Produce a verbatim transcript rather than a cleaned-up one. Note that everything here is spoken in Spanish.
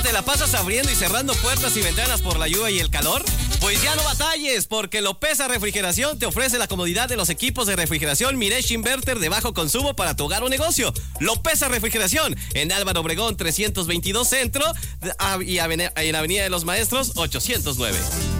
te la pasas abriendo y cerrando puertas y ventanas por la lluvia y el calor? Pues ya no batalles, porque Lopesa Refrigeración te ofrece la comodidad de los equipos de refrigeración Miresh Inverter de bajo consumo para tu hogar o negocio. Lopesa Refrigeración, en Álvaro Obregón trescientos veintidós Centro y en Avenida de los Maestros ochocientos nueve.